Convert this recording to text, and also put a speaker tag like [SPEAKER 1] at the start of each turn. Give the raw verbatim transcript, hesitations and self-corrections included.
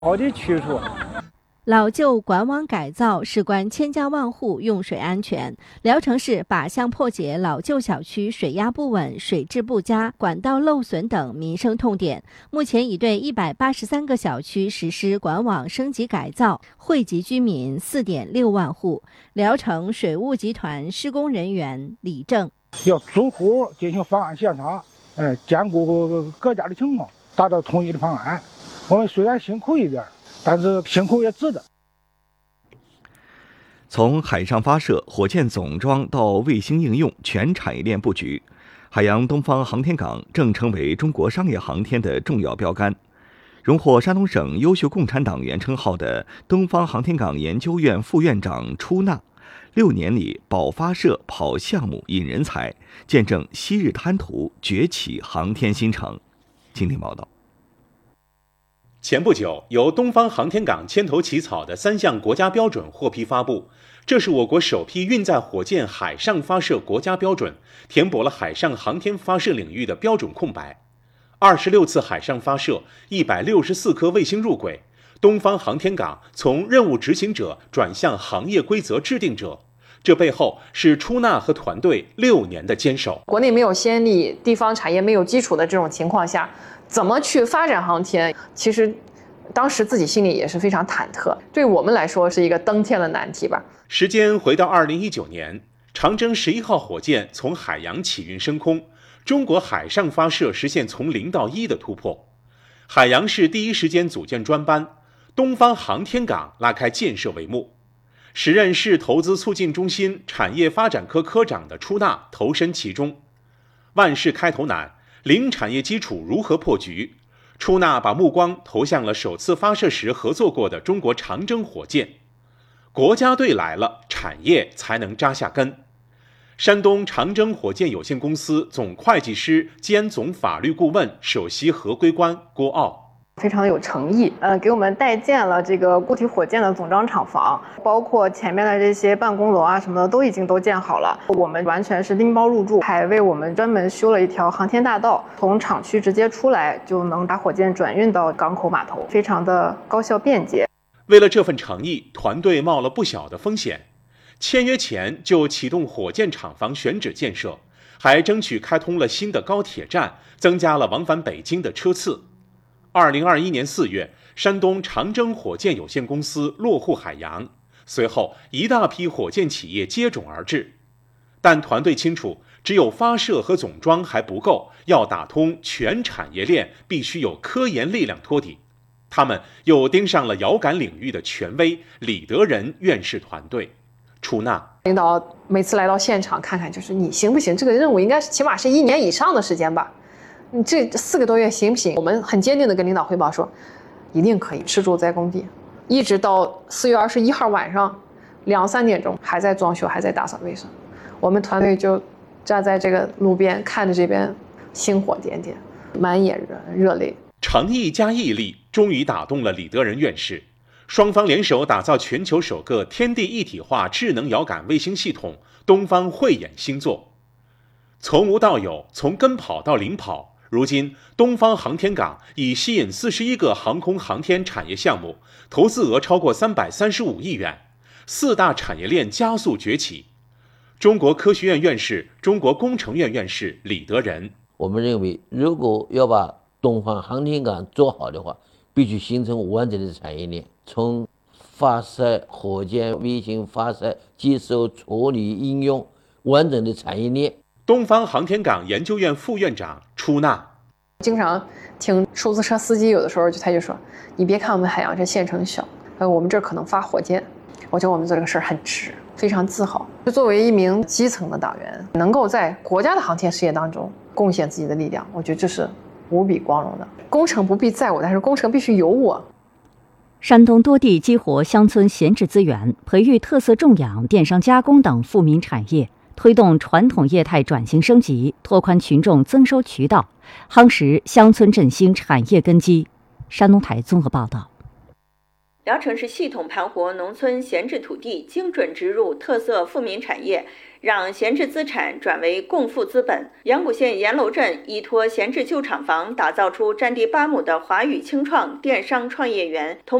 [SPEAKER 1] 好的去处。
[SPEAKER 2] 老旧管网改造事关千家万户用水安全，聊城市靶向破解老旧小区水压不稳、水质不佳、管道漏损等民生痛点。目前已对一百八十三个小区实施管网升级改造，惠及居民 四点六万户。聊城水务集团施工人员李正
[SPEAKER 1] 要逐户进行方案协商，呃，兼顾各家的情况，达到统一的方案。我们虽然辛苦一点，但是辛苦也值得。
[SPEAKER 3] 从海上发射、火箭总装到卫星应用，全产业链布局，海洋东方航天港正成为中国商业航天的重要标杆。荣获山东省优秀共产党员称号的东方航天港研究院副院长出纳，六年里保发射、跑项目、引人才，见证昔日滩涂崛起航天新城。今天报道。
[SPEAKER 4] 前不久，由东方航天港牵头起草的三项国家标准获批发布，这是我国首批运载火箭海上发射国家标准，填补了海上航天发射领域的标准空白。二十六次海上发射，一百六十四颗卫星入轨，东方航天港从任务执行者转向行业规则制定者。这背后是出纳和团队六年的坚守。
[SPEAKER 5] 国内没有先例，地方产业没有基础的这种情况下，怎么去发展航天？其实当时自己心里也是非常忐忑，对我们来说是一个登天的难题吧。
[SPEAKER 4] 时间回到二零一九年，长征十一号火箭从海洋起运升空，中国海上发射实现从零到一的突破。海洋市第一时间组建专班，东方航天港拉开建设帷幕。时任市投资促进中心产业发展科科长的出纳投身其中。万事开头难，零产业基础如何破局？出纳把目光投向了首次发射时合作过的中国长征火箭。国家队来了，产业才能扎下根。山东长征火箭有限公司总会计师兼总法律顾问、首席合规官郭傲。
[SPEAKER 5] 非常的有诚意，呃，给我们代建了这个固体火箭的总装厂房，包括前面的这些办公楼啊什么的都已经都建好了。我们完全是拎包入住，还为我们专门修了一条航天大道，从厂区直接出来就能把火箭转运到港口码头，非常的高效便捷。
[SPEAKER 4] 为了这份诚意，团队冒了不小的风险。签约前就启动火箭厂房选址建设，还争取开通了新的高铁站，增加了往返北京的车次。二零二一年四月，山东长征火箭有限公司落户海洋，随后一大批火箭企业接踵而至。但团队清楚，只有发射和总装还不够，要打通全产业链，必须有科研力量托底。他们又盯上了遥感领域的权威李德仁院士团队。出纳
[SPEAKER 5] 领导每次来到现场看看，就是你行不行？这个任务应该起码是一年以上的时间吧。你这四个多月行不行？我们很坚定地跟领导汇报说，一定可以。吃住在工地，一直到四月二十一号晚上两三点钟，还在装修，还在打扫卫生。我们团队就站在这个路边，看着这边星火点点，满眼热热泪。
[SPEAKER 4] 诚意加毅力，终于打动了李德仁院士。双方联手打造全球首个天地一体化智能遥感卫星系统——东方慧眼星座。从无到有，从跟跑到领跑。如今，东方航天港已吸引四十一个航空航天产业项目，投资额超过三百三十五亿元，四大产业链加速崛起。中国科学院院士、中国工程院院士李德仁：
[SPEAKER 6] 我们认为，如果要把东方航天港做好的话，必须形成完整的产业链，从发射火箭、卫星发射、接收、处理、应用，完整的产业链。
[SPEAKER 4] 东方航天港研究院副院长出纳，
[SPEAKER 5] 经常听出租车司机有的时候就他就说，你别看我们海洋这县城小，呃，我们这儿可能发火箭。我觉得我们做这个事儿很值，非常自豪。就作为一名基层的党员，能够在国家的航天事业当中贡献自己的力量，我觉得这是无比光荣的。工程不必在我，但是工程必须有我。
[SPEAKER 7] 山东多地激活乡村闲置资源，培育特色种养、电商加工等富民产业，推动传统业态转型升级，拓宽群众增收渠道，夯实乡村振兴产业根基。山东台综合报道。
[SPEAKER 2] 聊城市系统盘活农村闲置土地，精准植入特色富民产业，让闲置资产转为共富资本。阳谷县盐楼镇依托闲置旧厂房，打造出占地八亩的华宇轻创电商创业园。同